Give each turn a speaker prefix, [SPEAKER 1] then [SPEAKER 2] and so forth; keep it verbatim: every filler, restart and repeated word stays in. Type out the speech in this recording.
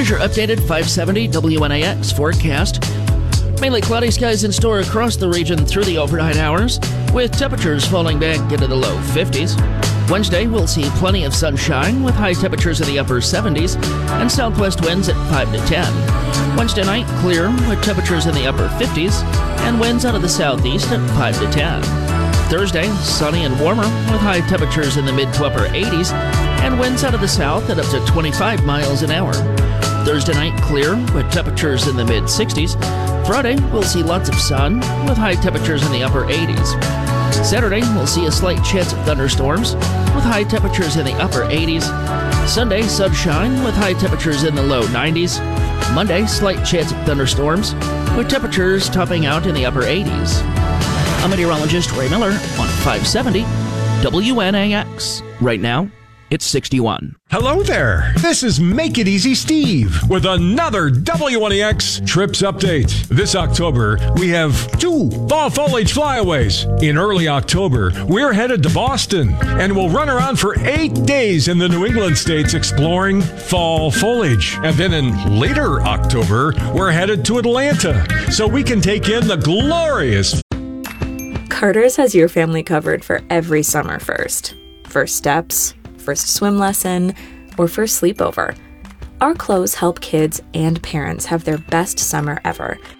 [SPEAKER 1] Here's your updated five seventy W N A X forecast. Mainly cloudy skies in store across the region through the overnight hours, with temperatures falling back into the low fifties. Wednesday, we'll see plenty of sunshine with high temperatures in the upper seventies and southwest winds at five to ten. Wednesday night, clear with temperatures in the upper fifties and winds out of the southeast at five to ten. Thursday, sunny and warmer with high temperatures in the mid to upper eighties and winds out of the south at up to twenty-five miles an hour. Thursday night, clear with temperatures in the mid sixties. Friday, we'll see lots of sun with high temperatures in the upper eighties. Saturday, we'll see a slight chance of thunderstorms with high temperatures in the upper eighties. Sunday, sunshine with high temperatures in the low nineties. Monday, slight chance of thunderstorms with temperatures topping out in the upper eighties. I'm meteorologist Ray Miller on five seventy W N A X. Right now, it's sixty-one.
[SPEAKER 2] Hello there. This is Make It Easy Steve with another W N A X Trips Update. This October, we have two fall foliage flyaways. In early October, we're headed to Boston and we'll run around for eight days in the New England states exploring fall foliage. And then in later October, we're headed to Atlanta so we can take in the glorious.
[SPEAKER 3] Carter's has your family covered for every summer first. First steps, first swim lesson, or first sleepover. Our clothes help kids and parents have their best summer ever,